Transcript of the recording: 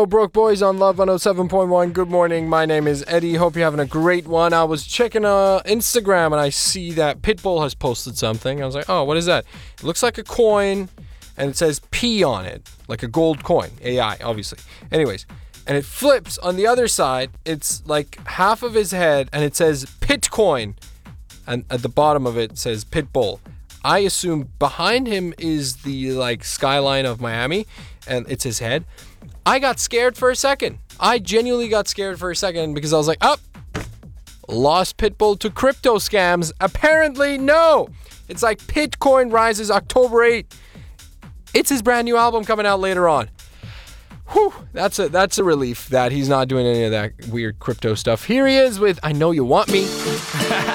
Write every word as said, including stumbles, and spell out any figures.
Broke Boys on Love one oh seven point one. Good morning. My name is Eddie. Hope you're having a great one. I was checking uh, Instagram and I see that Pitbull has posted something. I was like, oh, what is that? It looks like a coin and it says P on it, like a gold coin. A I, obviously. Anyways, and it flips on the other side. It's like half of his head and it says Pitcoin. And at the bottom of it says Pitbull. I assume behind him is the like skyline of Miami and it's his head. I got scared for a second. I genuinely got scared for a second because I was like, oh, lost Pitbull to crypto scams. Apparently, no. It's like Pitcoin rises October eighth. It's his brand new album coming out later on. Whew, that's a that's a relief that he's not doing any of that weird crypto stuff. Here he is with I Know You Want Me.